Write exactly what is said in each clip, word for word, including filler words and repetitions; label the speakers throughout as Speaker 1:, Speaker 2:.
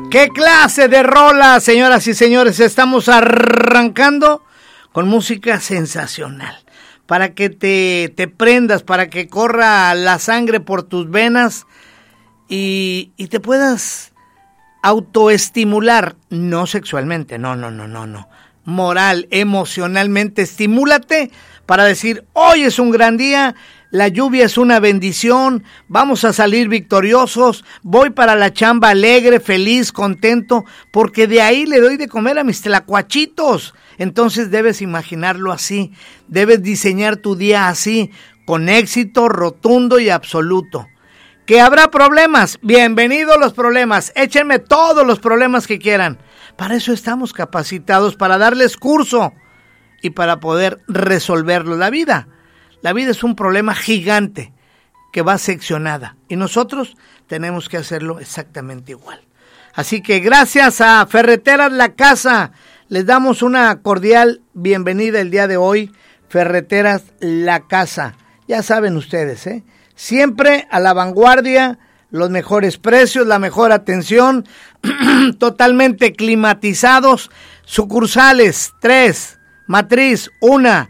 Speaker 1: ¿Qué clase de rola, señoras y señores? Estamos arrancando con música sensacional. Para que te, te prendas, para que corra la sangre por tus venas y, y te puedas autoestimular. No sexualmente, no, no, no, no, no. Moral, emocionalmente, estimúlate para decir, hoy es un gran día. La lluvia es una bendición, vamos a salir victoriosos, voy para la chamba alegre, feliz, contento, porque de ahí le doy de comer a mis tlacuachitos. Entonces debes imaginarlo así, debes diseñar tu día así, con éxito rotundo y absoluto. ¿Que habrá problemas? Bienvenidos los problemas, échenme todos los problemas que quieran. Para eso estamos capacitados, para darles curso y para poder resolverlo. La vida. La vida es un problema gigante que va seccionada y nosotros tenemos que hacerlo exactamente igual. Así que gracias a Ferreteras La Casa, les damos una cordial bienvenida el día de hoy. Ferreteras La Casa, ya saben ustedes, ¿eh? Siempre a la vanguardia, los mejores precios, la mejor atención, totalmente climatizados, sucursales, tres, matriz, una.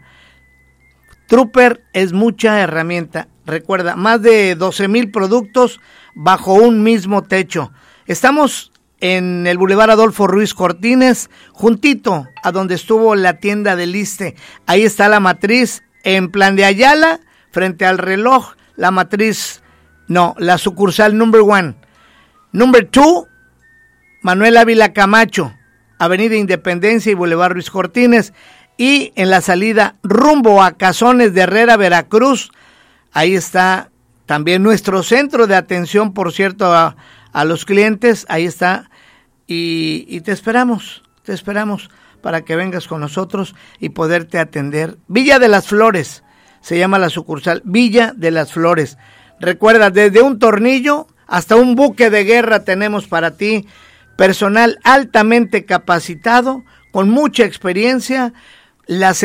Speaker 1: Trooper es mucha herramienta. Recuerda, más de doce mil productos bajo un mismo techo. Estamos en el Boulevard Adolfo Ruiz Cortines, juntito a donde estuvo la tienda del Iste. Ahí está la matriz, en Plan de Ayala, frente al reloj, la matriz, no, la sucursal number one. Number two, Manuel Ávila Camacho, Avenida Independencia y Boulevard Ruiz Cortines. Y en la salida rumbo a Cazones de Herrera, Veracruz, ahí está también nuestro centro de atención, por cierto, a, a los clientes, ahí está, y, y te esperamos, te esperamos para que vengas con nosotros y poderte atender. Villa de las Flores, se llama la sucursal, Villa de las Flores. Recuerda, desde un tornillo hasta un buque de guerra tenemos para ti, personal altamente capacitado, con mucha experiencia. Las